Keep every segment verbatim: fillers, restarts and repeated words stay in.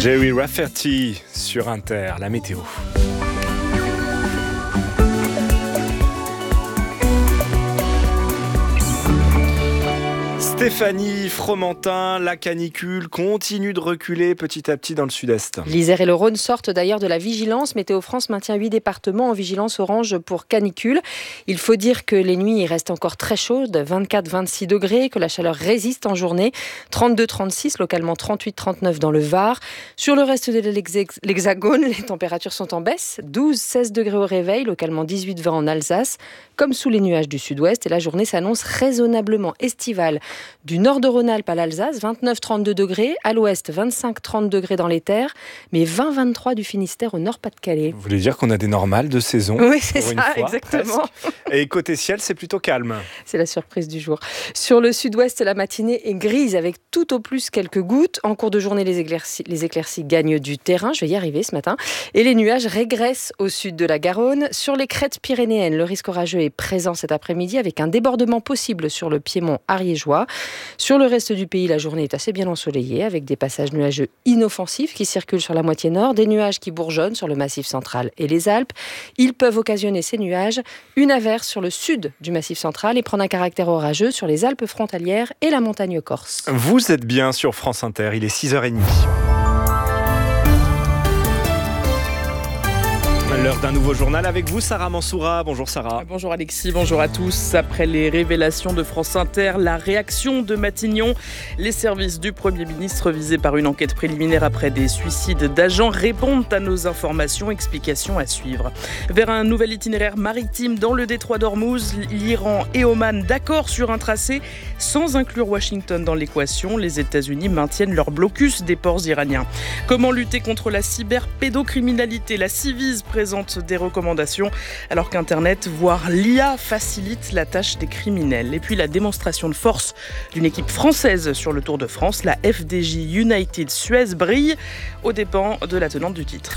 Jerry Rafferty sur Inter, la météo. Stéphanie Fromentin, la canicule continue de reculer petit à petit dans le sud-est. L'Isère et le Rhône sortent d'ailleurs de la vigilance. Météo France maintient huit départements en vigilance orange pour canicule. Il faut dire que les nuits restent encore très chaudes, vingt-quatre à vingt-six degrés, que la chaleur résiste en journée, trente-deux à trente-six, localement trente-huit à trente-neuf dans le Var. Sur le reste de l'Hexagone, les températures sont en baisse, douze à seize degrés au réveil, localement dix-huit à vingt en Alsace, comme sous les nuages du sud-ouest. Et la journée s'annonce raisonnablement estivale. Du nord de Rhône-Alpes à l'Alsace, vingt-neuf à trente-deux degrés, à l'ouest vingt-cinq à trente degrés dans les terres, mais vingt à vingt-trois du Finistère au Nord-Pas-de-Calais. Vous voulez dire qu'on a des normales de saison? Oui, c'est ça, fois, exactement. Presque. Et côté ciel, c'est plutôt calme. C'est la surprise du jour. Sur le sud-ouest, la matinée est grise avec tout au plus quelques gouttes. En cours de journée, les éclaircies, les éclaircies gagnent du terrain. Je vais y arriver ce matin. Et les nuages régressent au sud de la Garonne. Sur les crêtes pyrénéennes, le risque orageux est présent cet après-midi avec un débordement possible sur le piémont ariégeois. Sur le reste du pays, la journée est assez bien ensoleillée avec des passages nuageux inoffensifs qui circulent sur la moitié nord, des nuages qui bourgeonnent sur le massif central et les Alpes. Ils peuvent occasionner ces nuages une averse sur le sud du massif central et prendre un caractère orageux sur les Alpes frontalières et la montagne corse. Vous êtes bien sur France Inter, il est six heures trente. L'heure d'un nouveau journal avec vous, Sarah Mansoura. Bonjour Sarah. Bonjour Alexis, bonjour à tous. Après les révélations de France Inter, la réaction de Matignon, les services du Premier ministre visés par une enquête préliminaire après des suicides d'agents répondent à nos informations, explications à suivre. Vers un nouvel itinéraire maritime dans le détroit d'Ormuz, l'Iran et Oman d'accord sur un tracé sans inclure Washington dans l'équation. Les États-Unis maintiennent leur blocus des ports iraniens. Comment lutter contre la cyberpédocriminalité? La Civise présente des recommandations alors qu'Internet, voire l'I A, facilite la tâche des criminels. Et puis la démonstration de force d'une équipe française sur le Tour de France, la F D J United Suez brille aux dépens de la tenante du titre.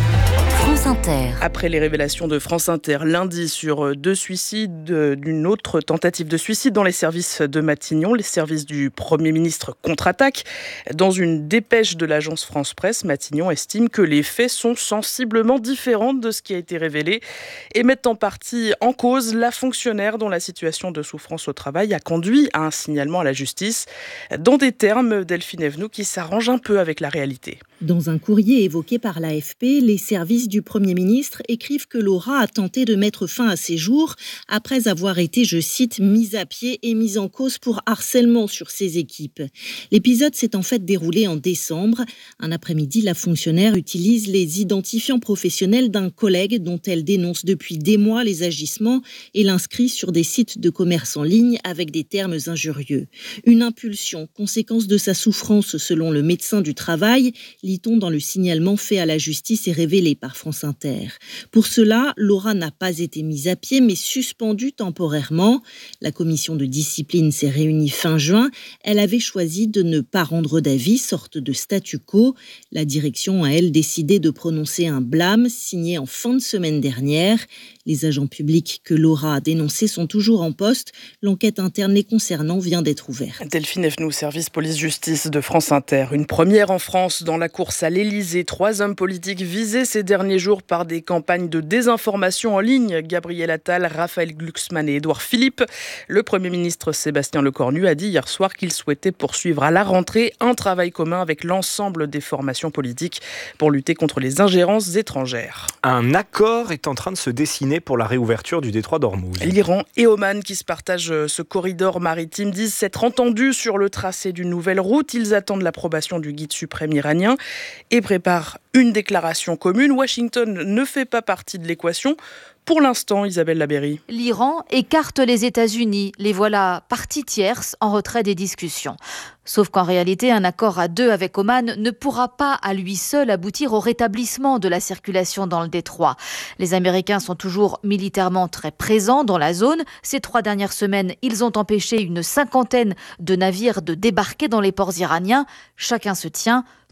France Inter. Après les révélations de France Inter lundi sur deux suicides, d'une autre tentative de suicide dans les services de Matignon, les services du Premier ministre contre-attaquent. Dans une dépêche de l'agence France Presse, Matignon estime que les faits sont sensiblement différents de ce qui a été révélé et mettent en partie en cause la fonctionnaire dont la situation de souffrance au travail a conduit à un signalement à la justice. Dans des termes, Delphine Evenou, qui s'arrange un peu avec la réalité. Dans un courrier évoqué par l'A F P, les services du Premier ministre écrivent que Laura a tenté de mettre fin à ses jours après avoir été, je cite, mise à pied et mise en cause pour harcèlement sur ses équipes. L'épisode s'est en fait déroulé en décembre. Un après-midi, la fonctionnaire utilise les identifiants professionnels d'un collègue dont elle dénonce depuis des mois les agissements et l'inscrit sur des sites de commerce en ligne avec des termes injurieux. Une impulsion, conséquence de sa souffrance selon le médecin du travail, lit-on dans le signalement fait à la justice et révélé par France Inter. Pour cela, Laura n'a pas été mise à pied, mais suspendue temporairement. La commission de discipline s'est réunie fin juin. Elle avait choisi de ne pas rendre d'avis, sorte de statu quo. La direction a, elle, décidé de prononcer un blâme, signé en fin de semaine dernière. Les agents publics que Laura a dénoncés sont toujours en poste. L'enquête interne les concernant vient d'être ouverte. Delphine Evenou, service police-justice de France Inter. Une première en France dans la course à l'Élysée. Trois hommes politiques visés ces derniers jours par des campagnes de désinformation en ligne. Gabriel Attal, Raphaël Glucksmann et Édouard Philippe. Le Premier ministre Sébastien Lecornu a dit hier soir qu'il souhaitait poursuivre à la rentrée un travail commun avec l'ensemble des formations politiques pour lutter contre les ingérences étrangères. Un accord est en train de se dessiner pour la réouverture du détroit d'Ormuz. L'Iran et Oman, qui se partagent ce corridor maritime, disent s'être entendus sur le tracé d'une nouvelle route. Ils attendent l'approbation du guide suprême iranien et préparent une déclaration commune. Washington ne fait pas partie de l'équation. Pour l'instant, Isabelle Labéry. L'Iran écarte les États-Unis. Les voilà parties tierces en retrait des discussions. Sauf qu'en réalité, un accord à deux avec Oman ne pourra pas à lui seul aboutir au rétablissement de la circulation dans le détroit. Les Américains sont toujours militairement très présents dans la zone. Ces trois dernières semaines, ils ont empêché une cinquantaine de navires de débarquer dans les ports iraniens. Chacun se tient.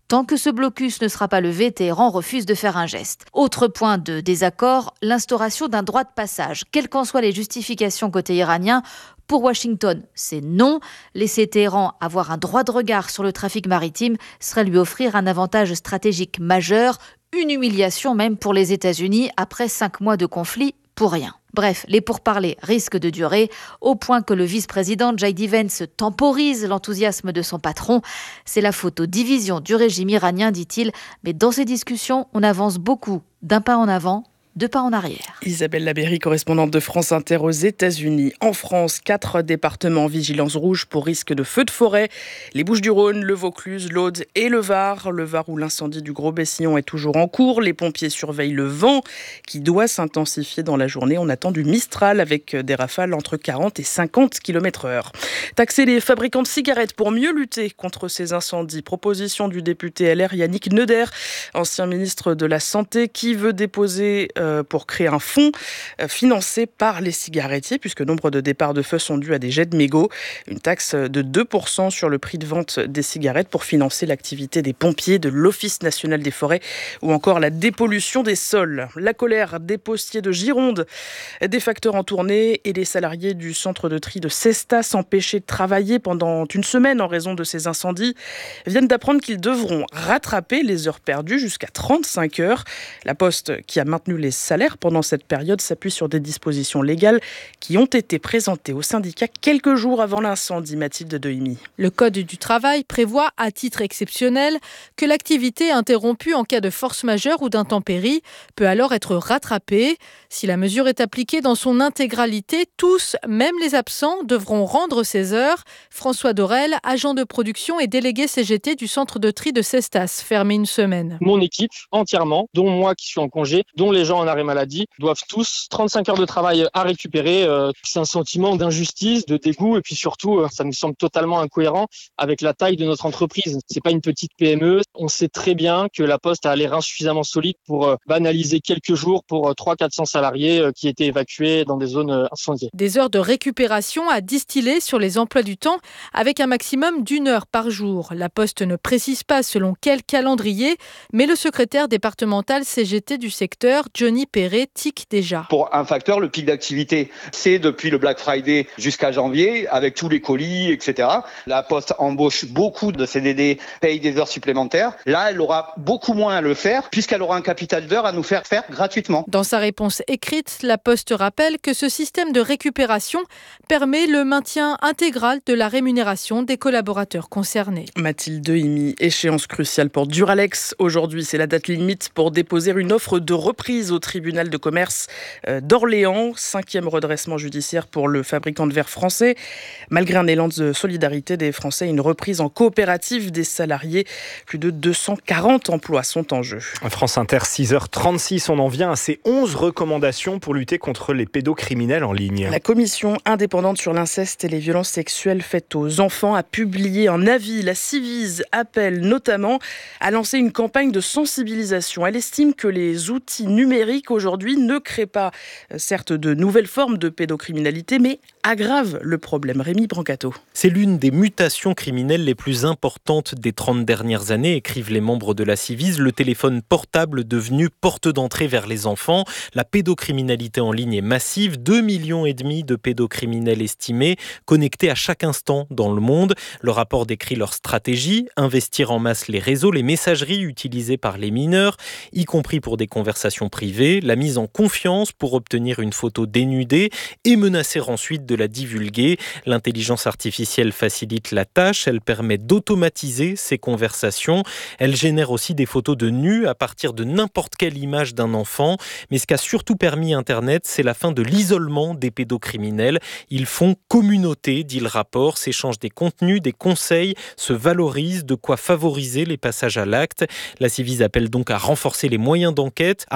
Tant que ce blocus ne sera pas levé, Téhéran refuse de faire un geste. Autre point de désaccord, l'instauration d'un droit de passage. Quelles qu'en soient les justifications côté iranien, pour Washington, c'est non. Laisser Téhéran avoir un droit de regard sur le trafic maritime serait lui offrir un avantage stratégique majeur, une humiliation même pour les États-Unis après cinq mois de conflit pour rien. Bref, les pourparlers risquent de durer, au point que le vice-président J D Vance temporise l'enthousiasme de son patron. C'est la faute aux divisions du régime iranien, dit-il, mais dans ces discussions, on avance beaucoup d'un pas en avant, deux pas en arrière. Isabelle Labéry, correspondante de France Inter aux États-Unis. En France, quatre départements en vigilance rouge pour risque de feux de forêt. Les Bouches-du-Rhône, le Vaucluse, l'Aude et le Var. Le Var où l'incendie du Gros Bessillon est toujours en cours. Les pompiers surveillent le vent qui doit s'intensifier dans la journée. On attend du Mistral avec des rafales entre quarante et cinquante kilomètres heure. Taxer les fabricants de cigarettes pour mieux lutter contre ces incendies. Proposition du député L R Yannick Neuder, ancien ministre de la Santé, qui veut déposer euh, pour créer un fonds financé par les cigarettiers, puisque nombre de départs de feu sont dus à des jets de mégots. Une taxe de deux pour cent sur le prix de vente des cigarettes pour financer l'activité des pompiers, de l'Office national des forêts ou encore la dépollution des sols. La colère des postiers de Gironde, des facteurs en tournée et des salariés du centre de tri de Cestas empêchés de travailler pendant une semaine en raison de ces incendies viennent d'apprendre qu'ils devront rattraper les heures perdues jusqu'à trente-cinq heures. La Poste, qui a maintenu les salaires pendant cette période, s'appuie sur des dispositions légales qui ont été présentées au syndicat quelques jours avant l'incendie. Mathilde Dehimi. Le Code du travail prévoit, à titre exceptionnel, que l'activité interrompue en cas de force majeure ou d'intempérie peut alors être rattrapée. Si la mesure est appliquée dans son intégralité, tous, même les absents, devront rendre ces heures. François Dorel, agent de production et délégué C G T du centre de tri de Cestas, fermé une semaine. Mon équipe, entièrement, dont moi qui suis en congé, dont les gens en arrêt maladie, doivent tous trente-cinq heures de travail à récupérer. Euh, c'est un sentiment d'injustice, de dégoût, et puis surtout, euh, ça nous semble totalement incohérent avec la taille de notre entreprise. C'est pas une petite P M E. On sait très bien que la Poste a les reins suffisamment solides pour euh, banaliser quelques jours pour euh, trois cents à quatre cents salariés euh, qui étaient évacués dans des zones euh, incendiées. Des heures de récupération à distiller sur les emplois du temps avec un maximum d'une heure par jour. La Poste ne précise pas selon quel calendrier, mais le secrétaire départemental C G T du secteur, Johnny Perret, tique déjà. Pour un facteur, le pic d'activité, c'est depuis le Black Friday jusqu'à janvier, avec tous les colis, et cetera. La Poste embauche beaucoup de C D D, paye des heures supplémentaires. Là, elle aura beaucoup moins à le faire, puisqu'elle aura un capital d'heures à nous faire faire gratuitement. Dans sa réponse écrite, la Poste rappelle que ce système de récupération permet le maintien intégral de la rémunération des collaborateurs concernés. Mathilde Dehimi, échéance cruciale pour Duralex. Aujourd'hui, c'est la date limite pour déposer une offre de reprise au tribunal de commerce d'Orléans. Cinquième redressement judiciaire pour le fabricant de verre français. Malgré un élan de solidarité des Français, une reprise en coopérative des salariés. Plus de deux cent quarante emplois sont en jeu. France Inter, six heures trente-six, on en vient à ces onze recommandations pour lutter contre les pédocriminels en ligne. La commission indépendante sur l'inceste et les violences sexuelles faites aux enfants a publié un avis. La Civise appelle notamment à lancer une campagne de sensibilisation. Elle estime que les outils numériques aujourd'hui ne créent pas, certes, de nouvelles formes de pédocriminalité, mais aggravent le problème. Rémi Brancato. C'est l'une des mutations criminelles les plus importantes des trente dernières années, écrivent les membres de la Civise. Le téléphone portable devenu porte d'entrée vers les enfants. La pédocriminalité en ligne est massive. deux millions et demi de pédocriminels estimés, connectés à chaque instant dans le monde. Le rapport décrit leur stratégie, investir en masse les réseaux, les messageries utilisées par les mineurs, y compris pour des conversations privées, la mise en confiance pour obtenir une photo dénudée et menacer ensuite de la divulguer. L'intelligence artificielle facilite la tâche, elle permet d'automatiser ces conversations. Elle génère aussi des photos de nus à partir de n'importe quelle image d'un enfant. Mais ce qu'a surtout permis Internet, c'est la fin de l'isolement des pédocriminels. Ils font communauté, dit le rapport, s'échangent des contenus, des conseils, se valorisent, de quoi favoriser les passages à l'acte. La Civise appelle donc à renforcer les moyens d'enquête, à recruter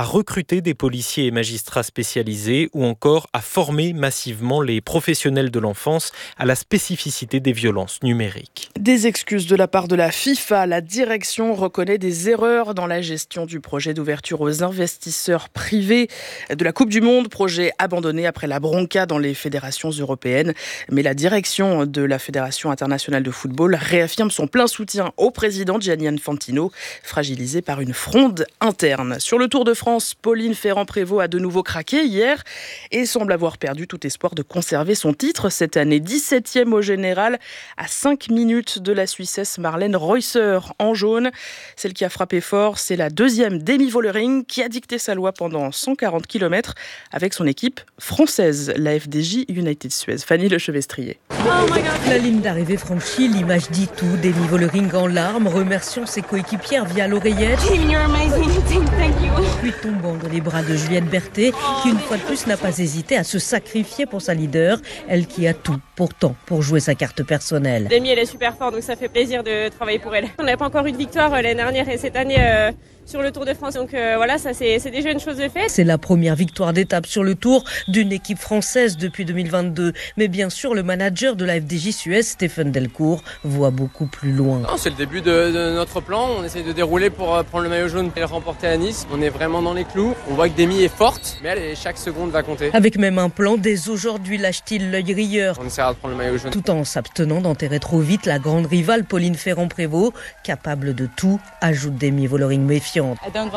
recruter des policiers et magistrats spécialisés ou encore à former massivement les professionnels de l'enfance à la spécificité des violences numériques. Des excuses de la part de la FIFA. La direction reconnaît des erreurs dans la gestion du projet d'ouverture aux investisseurs privés de la Coupe du Monde, projet abandonné après la bronca dans les fédérations européennes. Mais la direction de la Fédération internationale de football réaffirme son plein soutien au président Gianni Infantino, fragilisé par une fronde interne. Sur le Tour de France, Pauline Ferrand-Prévot a de nouveau craqué hier et semble avoir perdu tout espoir de conserver son titre cette année. dix-septième au général, à cinq minutes de la Suissesse Marlène Reusser en jaune. Celle qui a frappé fort, c'est la deuxième Demi Vollering qui a dicté sa loi pendant cent quarante kilomètres avec son équipe française, la F D J United Suez. Fanny Lechevestrier. La ligne d'arrivée franchie, l'image dit tout. Demi Vollering en larmes, remerciant ses coéquipières via l'oreillette. Puis tombant dans les bras de Juliette Berthet, qui une fois de plus n'a pas hésité à se sacrifier pour sa leader, elle qui a tout pourtant pour jouer sa carte personnelle. Demi, elle est super forte, donc ça fait plaisir de travailler pour elle. On n'avait pas encore eu de victoire l'année dernière et cette année euh, sur le Tour de France, donc euh, voilà, ça c'est, c'est déjà une chose de fait. C'est la première victoire d'étape sur le Tour d'une équipe française depuis deux mille vingt-deux. Mais bien sûr, le manager de la F D J Suez, Stéphane Delcourt, voit beaucoup plus loin. Non, c'est le début de, de notre plan. On essaie de dérouler pour euh, prendre le maillot jaune et le remporter à Nice. On est vraiment dans les clous. On voit que Demi est forte, mais elle, chaque seconde va compter. Avec même un plan, dès aujourd'hui lâche-t-il l'œil rieur. On essaiera de prendre le maillot jaune. Tout en s'abstenant d'enterrer trop vite la grande rivale Pauline Ferrand-Prévot, capable de tout, ajoute Demi Vollering méfiante.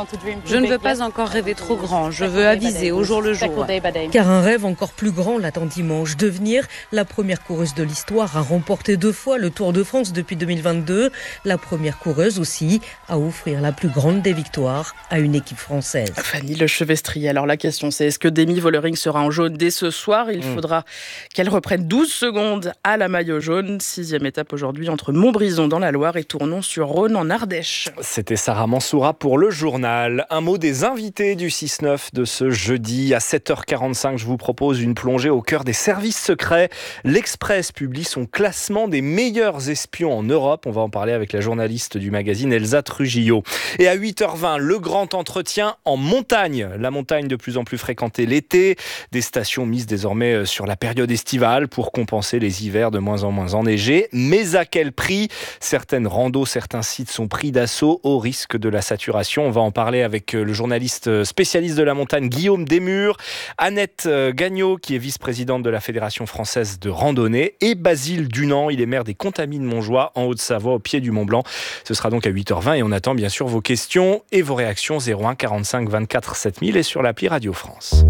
Je ne veux pas encore rêver trop grand, je veux aviser au jour le jour. Car un rêve encore plus grand l'attend dimanche, devenir la première coureuse de l'histoire à remporter deux fois le Tour de France depuis deux mille vingt-deux, la première coureuse aussi à offrir la plus grande des victoires à une équipe française. Fanny Lechevestrier, alors la question c'est est-ce que Demi Vollering sera en jaune dès ce soir ? Il mmh. faudra qu'elle reprenne douze secondes à la maillot jaune. Sixième étape aujourd'hui entre Montbrison dans la Loire et Tournon-sur-Rhône en Ardèche. C'était Sarah Mansoura pour le journal. Un mot des invités du six neuf de ce jeudi à sept heures quarante-cinq. Je vous propose une plongée au cœur des services secrets. L'Express publie son classement des meilleurs espions en Europe. On va en parler avec la journaliste du magazine Elsa Trujillo. Et à huit heures vingt, le grand entretien en montagne. La montagne de plus en plus fréquentée l'été. Des stations mises désormais sur la période estivale pour compenser les hivers de moins en moins enneigés. Mais à quel prix ? Certaines randos, certains sites sont pris d'assaut au risque de la saturation. On va en parler avec le journaliste spécialiste de la montagne Guillaume Desmurs, Annette Gagnon qui est vice-présidente de la Fédération française de randonnée et Basile Dunant, il est maire des Contamines de Montjoie en Haute-Savoie au pied du Mont Blanc. Ce sera donc à huit heures vingt et on attend bien sûr vos questions et vos réactions zéro un quarante-cinq vingt-quatre sept mille et sur l'appli Radio France.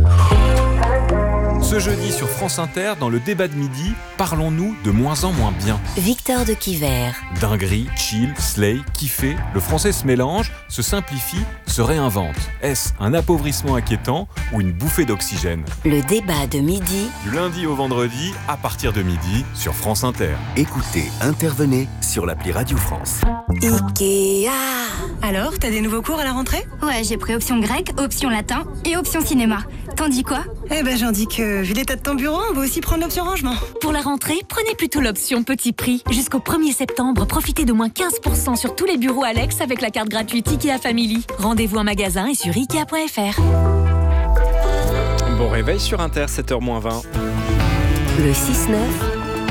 Ce jeudi sur France Inter, dans le débat de midi, parlons-nous de moins en moins bien. Victor de Quiver. Dinguerie, chill, slay, kiffer, le français se mélange, se simplifie, se réinvente. Est-ce un appauvrissement inquiétant ou une bouffée d'oxygène ? Le débat de midi. Du lundi au vendredi, à partir de midi, sur France Inter. Écoutez, intervenez sur l'appli Radio France. Ikea. Alors, t'as des nouveaux cours à la rentrée ? Ouais, j'ai pris option grec, option latin et option cinéma. T'en dis quoi ? Eh ben, j'en dis que, vu l'état de ton bureau, on va aussi prendre l'option rangement. Pour la rentrée, prenez plutôt l'option petit prix. Jusqu'au premier septembre, profitez de moins quinze pour cent sur tous les bureaux Alex avec la carte gratuite Ikea Family. Rendez-vous en magasin et sur ikea point f r. Bon réveil sur Inter, sept heures moins vingt. Le six neuf.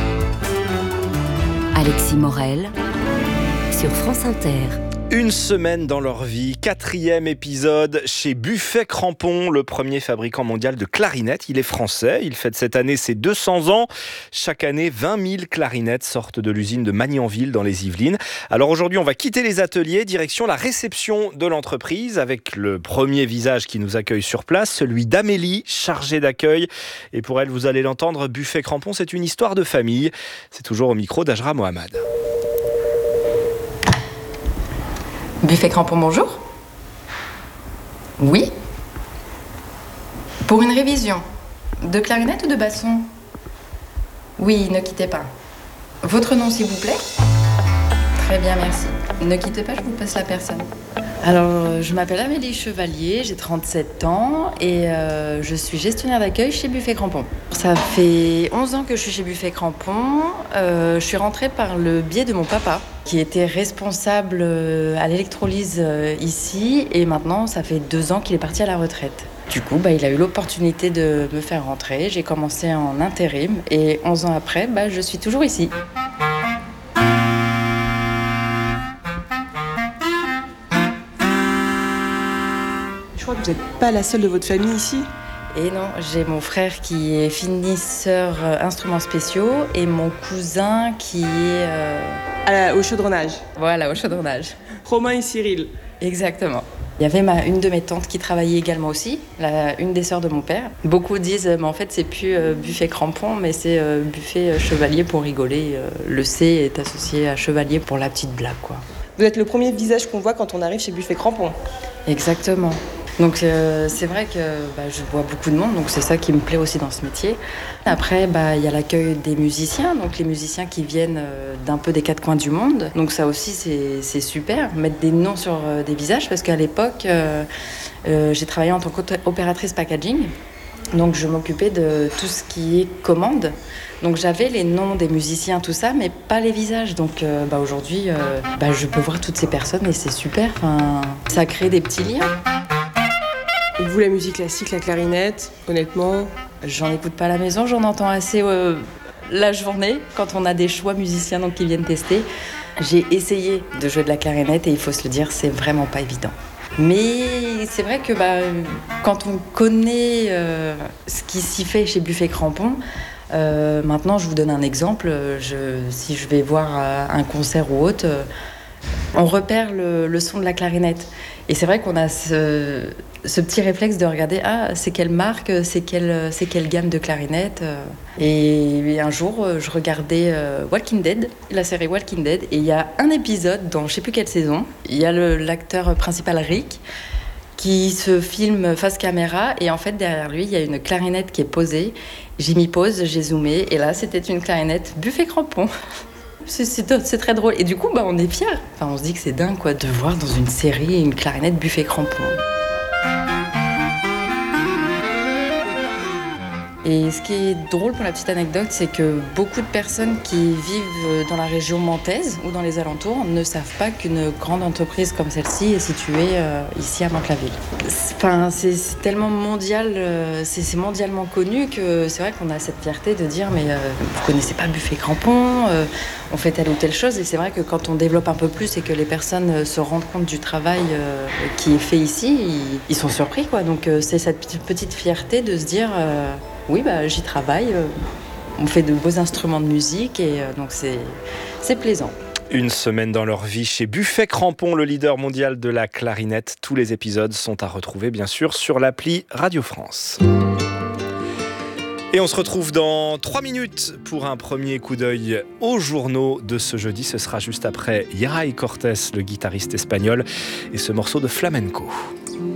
Alexis Morel sur France Inter. Une semaine dans leur vie, quatrième épisode chez Buffet Crampon, le premier fabricant mondial de clarinettes. Il est français, il fête cette année ses deux cents ans. Chaque année, vingt mille clarinettes sortent de l'usine de Magnanville dans les Yvelines. Alors aujourd'hui, on va quitter les ateliers, direction la réception de l'entreprise avec le premier visage qui nous accueille sur place, celui d'Amélie, chargée d'accueil. Et pour elle, vous allez l'entendre, Buffet Crampon, c'est une histoire de famille. C'est toujours au micro d'Ajra Mohamed. Buffet Crampon, bonjour. Oui. Pour une révision. De clarinette ou de basson ? Oui, ne quittez pas. Votre nom, s'il vous plaît ? Très bien, merci. Ne quittez pas, je vous passe la personne. Alors, je m'appelle Amélie Chevalier, j'ai trente-sept ans et euh, je suis gestionnaire d'accueil chez Buffet Crampon. Ça fait onze ans que je suis chez Buffet Crampon. Euh, je suis rentrée par le biais de mon papa, qui était responsable à l'électrolyse ici, et maintenant, ça fait deux ans qu'il est parti à la retraite. Du coup, bah, il a eu l'opportunité de me faire rentrer. J'ai commencé en intérim et onze ans après, bah, je suis toujours ici. Je crois que vous n'êtes pas la seule de votre famille ici. Et non, j'ai mon frère qui est finisseur euh, instruments spéciaux et mon cousin qui est... Euh... À la, au chaudronnage. Voilà, au chaudronnage. Romain et Cyril. Exactement. Il y avait ma, une de mes tantes qui travaillait également aussi, la, une des sœurs de mon père. Beaucoup disent, mais en fait, c'est plus euh, Buffet Crampon, mais c'est euh, Buffet euh, Chevalier pour rigoler. Euh, le C est associé à Chevalier pour la petite blague, quoi. Vous êtes le premier visage qu'on voit quand on arrive chez Buffet Crampon. Exactement. Donc euh, c'est vrai que bah, je vois beaucoup de monde, donc c'est ça qui me plaît aussi dans ce métier. Après, bah, y a l'accueil des musiciens, donc les musiciens qui viennent euh, d'un peu des quatre coins du monde. Donc ça aussi, c'est, c'est super, mettre des noms sur euh, des visages, parce qu'à l'époque, euh, euh, j'ai travaillé en tant qu'opératrice packaging. Donc je m'occupais de tout ce qui est commande. Donc j'avais les noms des musiciens, tout ça, mais pas les visages. Donc euh, bah, aujourd'hui, euh, bah, je peux voir toutes ces personnes et c'est super. Enfin, ça crée des petits liens. Vous, la musique classique, la clarinette, honnêtement, j'en écoute pas à la maison, j'en entends assez euh, la journée quand on a des choix musiciens donc, qui viennent tester. J'ai essayé de jouer de la clarinette et il faut se le dire, c'est vraiment pas évident. Mais c'est vrai que bah, quand on connaît euh, ce qui s'y fait chez Buffet Crampon, euh, maintenant je vous donne un exemple, je, si je vais voir euh, un concert ou autre, euh, on repère le, le son de la clarinette. Et c'est vrai qu'on a ce, ce petit réflexe de regarder, ah, c'est quelle marque, c'est quelle, c'est quelle gamme de clarinette. Et un jour, je regardais Walking Dead, la série Walking Dead, et il y a un épisode dans je sais plus quelle saison, il y a le, l'acteur principal Rick qui se filme face caméra, et en fait derrière lui, il y a une clarinette qui est posée. J'ai mis pause, j'ai zoomé, et là, c'était une clarinette Buffet Crampon. C'est, c'est, c'est très drôle. Et du coup, bah, on est fiers. Enfin, on se dit que c'est dingue quoi, de voir dans une série une clarinette Buffet Crampon. Et ce qui est drôle pour la petite anecdote, c'est que beaucoup de personnes qui vivent dans la région nantaise ou dans les alentours ne savent pas qu'une grande entreprise comme celle-ci est située euh, ici à Mantes-la-Ville. Enfin, c'est, c'est tellement mondial, euh, c'est, c'est mondialement connu que c'est vrai qu'on a cette fierté de dire mais euh, vous connaissez pas Buffet Crampon, euh, on fait telle ou telle chose. Et c'est vrai que quand on développe un peu plus et que les personnes se rendent compte du travail euh, qui est fait ici, ils, ils sont surpris quoi. Donc euh, c'est cette petite, petite fierté de se dire euh, oui, bah, j'y travaille, euh, on fait de beaux instruments de musique et euh, donc c'est, c'est plaisant. Une semaine dans leur vie chez Buffet Crampon, le leader mondial de la clarinette. Tous les épisodes sont à retrouver bien sûr sur l'appli Radio France. Et on se retrouve dans trois minutes pour un premier coup d'œil aux journaux de ce jeudi. Ce sera juste après Yeray Cortés, le guitariste espagnol, et ce morceau de flamenco.